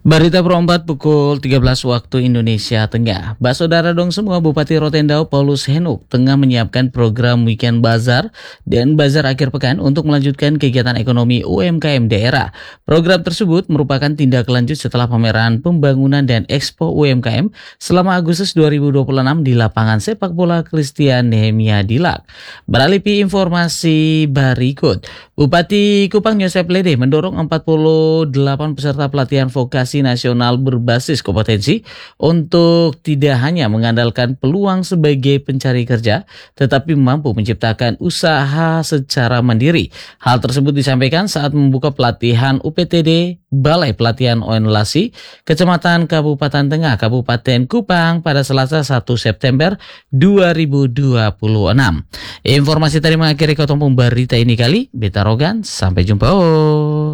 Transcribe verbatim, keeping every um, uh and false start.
Berita perempat pukul tiga belas waktu Indonesia Tengah. Bas saudara dong semua, Bupati Rotendao Paulus Henuk tengah menyiapkan program Weekend Bazaar dan Bazar akhir pekan untuk melanjutkan kegiatan ekonomi U M K M daerah. Program tersebut merupakan tindak lanjut setelah pameran pembangunan dan Expo U M K M selama Agustus dua ribu dua puluh enam di lapangan sepak bola Christian Nehemia Dilak. Beralih informasi berikut, Bupati Kupang Yosep Lede mendorong empat puluh delapan peserta pelatihan vokasi nasional berbasis kompetensi untuk tidak hanya mengandalkan peluang sebagai pencari kerja, tetapi mampu menciptakan usaha secara mandiri. Hal tersebut disampaikan saat membuka pelatihan U P T D Balai Pelatihan Onlasi Kecamatan Kabupaten Tengah, Kabupaten Kupang pada Selasa satu September dua ribu dua puluh enam. Informasi tadi mengakhiri kotong berita ini kali. Beta Rogan, sampai jumpa.